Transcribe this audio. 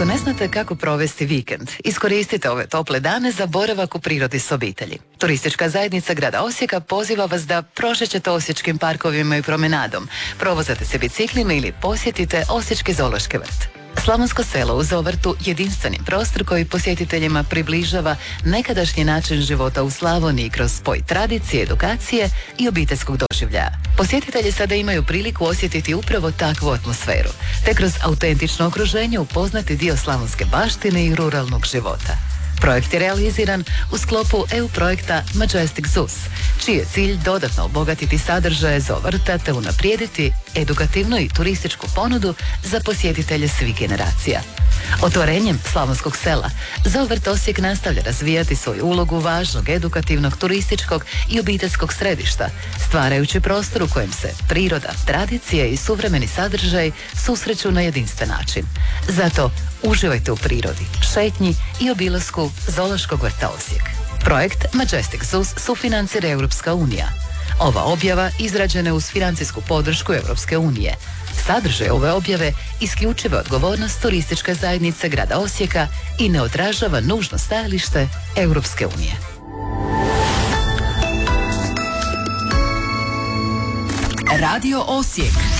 Ako ne znate kako provesti vikend, iskoristite ove tople dane za boravak u prirodi s obitelji. Turistička zajednica grada Osijeka poziva vas da prošećete osječkim parkovima i promenadom, provozate se biciklima ili posjetite Osječki zoološki vrt. Slavonsko selo u Zovrtu jedinstveni prostor koji posjetiteljima približava nekadašnji način života u Slavoniji kroz spoj tradicije, edukacije i obiteljskog doživljaja. Posjetitelji sada imaju priliku osjetiti upravo takvu atmosferu, te kroz autentično okruženje upoznati dio slavonske baštine i ruralnog života. Projekt je realiziran u sklopu EU projekta Majestic Zoos, čiji je cilj dodatno obogatiti sadržaje Zovrta te unaprijediti edukativnu i turističku ponudu za posjetitelje svih generacija. Otvorenjem Slavonskog sela, Zovrt Osijek nastavlja razvijati svoju ulogu važnog edukativnog, turističkog i obiteljskog središta, stvarajući prostor u kojem se priroda, tradicije i suvremeni sadržaj susreću na jedinstven način. Zato uživajte u prirodi, šetnji i obilasku Zoološkog vrta Osijek. Projekt Majestic Zoos sufinancira Europska unija. Ova objava izrađena je uz financijsku podršku Europske unije. Sadržaj ove objave isključiva odgovornost turističke zajednice grada Osijeka i ne odražava nužno stajalište Europske unije. Radio Osijek.